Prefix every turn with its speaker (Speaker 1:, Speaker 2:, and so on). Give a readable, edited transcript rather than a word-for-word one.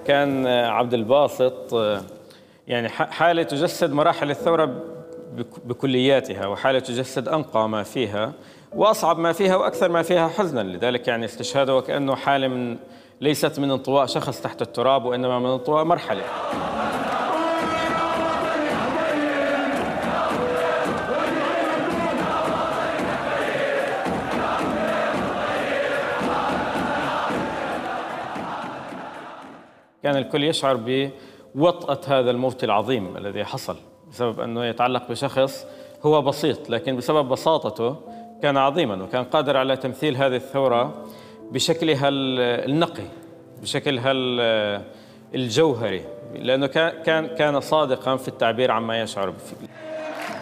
Speaker 1: كان عبد الباسط يعني حالة تجسد مراحل الثورة بكلياتها، وحالة تجسد أنقى ما فيها وأصعب ما فيها وأكثر ما فيها حزنا. لذلك يعني استشهاده وكأنه حالة ليست من انطواء شخص تحت التراب، وإنما من انطواء مرحلة. كان الكل يشعر بوطأة هذا الموت العظيم الذي حصل بسبب أنه يتعلق بشخص هو بسيط، لكن بسبب بساطته كان عظيما، وكان قادر على تمثيل هذه الثورة بشكلها النقي، بشكلها الجوهري، لأنه كان صادقا في التعبير عما يشعر فيه.